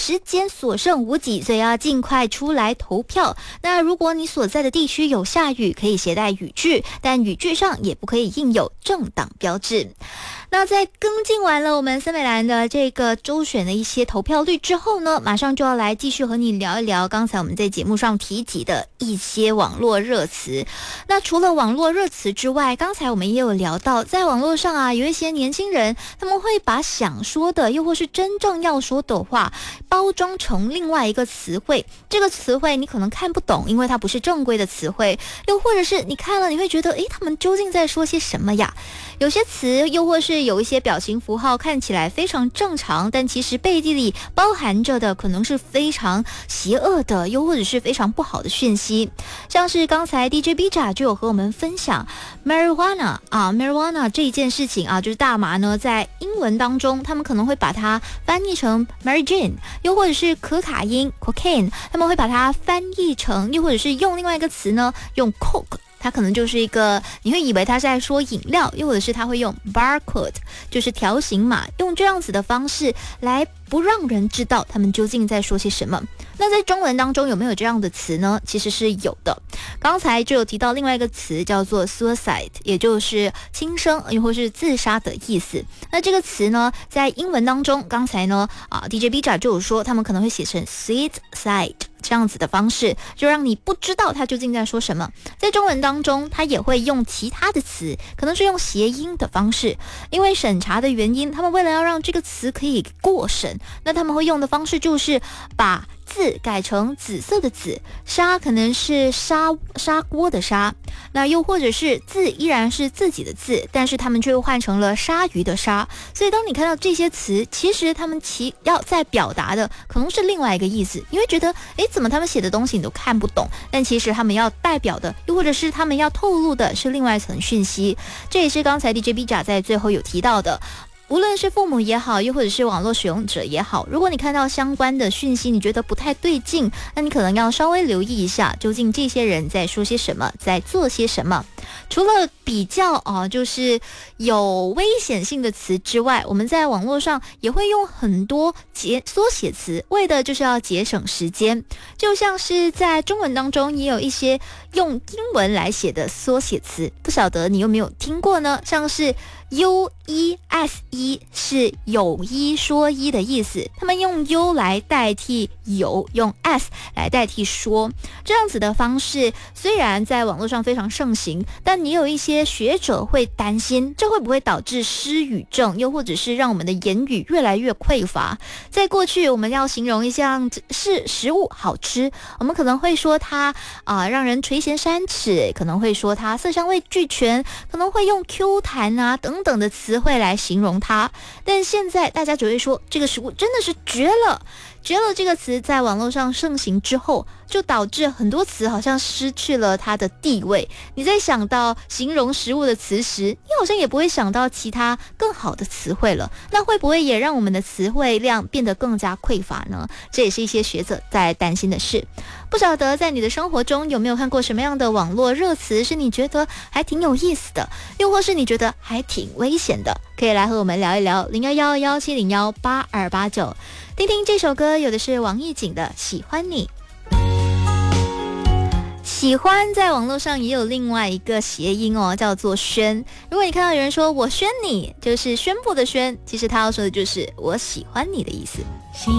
时间所剩无几，所以要尽快出来投票。那如果你所在的地区有下雨，可以携带雨具，但雨具上也不可以印有政党标志。那在跟进完了我们森美兰的这个周选的一些投票率之后呢，马上就要来继续和你聊一聊刚才我们在节目上提及的一些网络热词。那除了网络热词之外，刚才我们也有聊到，在网络上啊，有一些年轻人他们会把想说的又或是真正要说的话包装成另外一个词汇，这个词汇你可能看不懂，因为它不是正规的词汇，又或者是你看了你会觉得他们究竟在说些什么呀？有些词又或是有一些表情符号看起来非常正常，但其实背地里包含着的可能是非常邪恶的，又或者是非常不好的讯息。像是刚才 DJ Bija 就有和我们分享 marijuana 这一件事情啊，就是大麻呢，在英文当中他们可能会把它翻译成 Mary Jane， 又或者是可卡因 cocaine， 他们会把它翻译成，又或者是用另外一个词呢，用 coke，它可能就是一个，你会以为它是在说饮料，又或者是它会用 barcode， 就是条形码，用这样子的方式来不让人知道他们究竟在说些什么。那在中文当中有没有这样的词呢？其实是有的。刚才就有提到另外一个词叫做 suicide， 也就是轻生又或是自杀的意思。那这个词呢，在英文当中，刚才呢DJ Bija 就有说他们可能会写成 suicide这样子的方式，就让你不知道他究竟在说什么。在中文当中，他也会用其他的词，可能是用谐音的方式，因为审查的原因，他们为了要让这个词可以过审，那他们会用的方式就是把字改成紫色的紫，砂可能是砂锅的砂，那又或者是字依然是自己的字，但是他们却又换成了鲨鱼的鲨。所以当你看到这些词，其实他们要在表达的可能是另外一个意思，你会觉得怎么他们写的东西你都看不懂，但其实他们要代表的，又或者是他们要透露的是另外一层讯息。这也是刚才 DJ Bija 在最后有提到的，无论是父母也好，又或者是网络使用者也好，如果你看到相关的讯息你觉得不太对劲，那你可能要稍微留意一下，究竟这些人在说些什么，在做些什么。除了比较就是有危险性的词之外，我们在网络上也会用很多缩写词，为的就是要节省时间。就像是在中文当中也有一些用英文来写的缩写词，不晓得你有没有听过呢？像是 UESE 是有一说一的意思，他们用 U 来代替有，用 S 来代替说，这样子的方式虽然在网络上非常盛行，但你有一些学者会担心，这会不会导致失语症，又或者是让我们的言语越来越匮乏。在过去我们要形容一项是食物好吃，我们可能会说它让人垂涎三尺，可能会说它色香味俱全，可能会用 Q 弹等等的词汇来形容它。但现在大家只会说这个食物真的是绝了。绝了这个词在网络上盛行之后，就导致很多词好像失去了它的地位。你在想到形容食物的词时，你好像也不会想到其他更好的词汇了。那会不会也让我们的词汇量变得更加匮乏呢？这也是一些学者在担心的事。不晓得在你的生活中有没有看过什么样的网络热词是你觉得还挺有意思的，又或是你觉得还挺危险的，可以来和我们聊一聊0111701829，听听这首歌，有的是王艺瑾的《喜欢你》。喜欢在网络上也有另外一个谐音叫做宣。如果你看到有人说我宣你，就是宣布的宣，其实他要说的就是我喜欢你的意思。